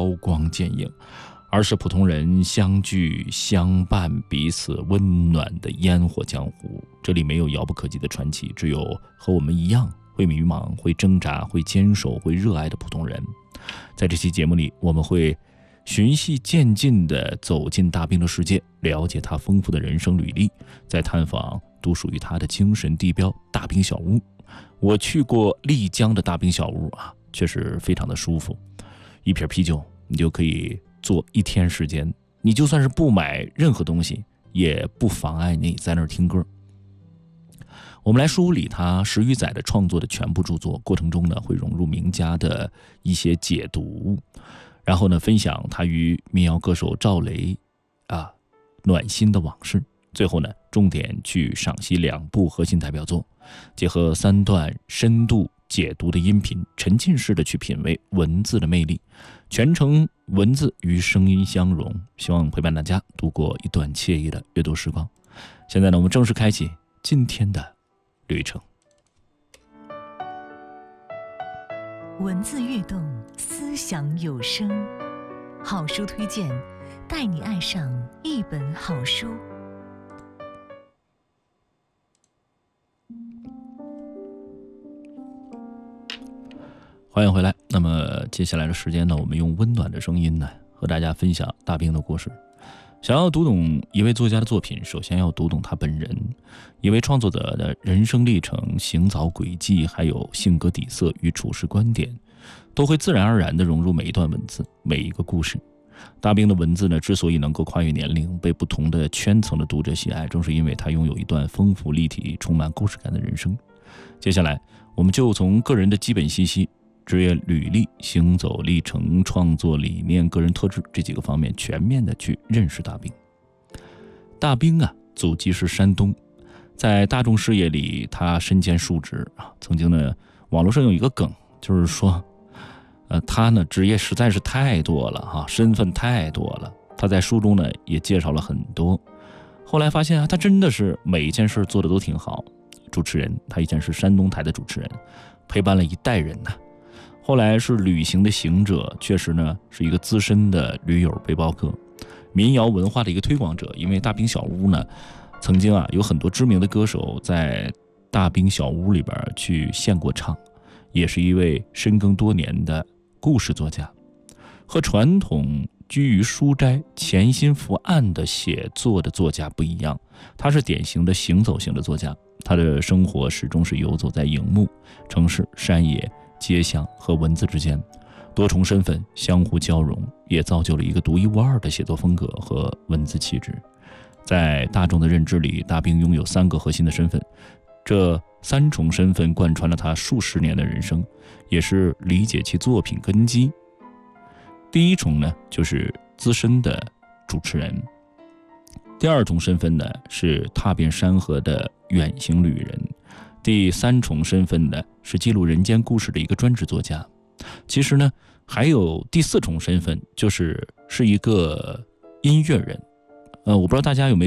刀光剑影，而是普通人相聚相伴，彼此温暖的烟火江湖。这里没有遥不可及的传奇，只有和我们一样会迷茫、会挣扎、会坚守、会热爱的普通人。在这期节目里，我们会循序渐进地走进大兵的世界，了解他丰富的人生履历，再探访独属于他的精神地标大兵小屋。我去过丽江的大兵小屋啊，确实非常的舒服，一瓶啤酒你就可以坐1天时间，你就算是不买任何东西也不妨碍你在那儿听歌。我们来梳理他10余载的创作的全部著作，过程中呢会融入名家的一些解读，然后呢分享他与民谣歌手赵雷暖心的往事，最后呢重点去赏析2部核心代表作，结合3段深度解读的音频，沉浸式的去品味文字的魅力，全程文字与声音相融，希望陪伴大家度过一段惬意的阅读时光。现在呢，我们正式开启今天的旅程。 文字跃动，思想有声，好书推荐，带你爱上一本好书。 欢迎回来。那么接下来的时间呢，我们用温暖的声音呢，和大家分享大兵的故事。想要读懂一位作家的作品，首先要读懂他本人，一位创作者的人生历程、行走轨迹，还有性格底色与处事观点，都会自然而然地融入每一段文字、每一个故事。大兵的文字呢，之所以能够跨越年龄，被不同的圈层的读者喜爱，正是因为他拥有一段丰富立体、充满故事感的人生。接下来，我们就从个人的基本信息、职业履历、行走历程、创作理念、个人特质这几个方面全面的去认识大兵。大兵祖籍是山东，在大众视野里他身兼数职曾经呢，网络上有一个梗，就是说他呢职业实在是太多了身份太多了。他在书中呢也介绍了很多，后来发现他真的是每一件事做的都挺好。主持人，他以前是山东台的主持人，陪伴了一代人后来是旅行的行者，确实呢是一个资深的驴友背包客，民谣文化的一个推广者。因为大兵小屋呢，曾经有很多知名的歌手在大兵小屋里边去献过唱，也是一位深耕多年的故事作家。和传统居于书斋、潜心伏案的写作的作家不一样，他是典型的行走型的作家。他的生活始终是游走在荧幕、城市、山野、街巷和文字之间，多重身份相互交融，也造就了一个独一无二的写作风格和文字气质。在大众的认知里，大兵拥有3个核心的身份，这3重身份贯穿了他数十年的人生，也是理解其作品根基。第一重呢，就是资深的主持人；第2重身份呢，是踏遍山河的远行旅人；第3重身份呢，是记录人间故事的一个专职作家。其实呢，还有第4重身份，是一个音乐人。我不知道大家有没有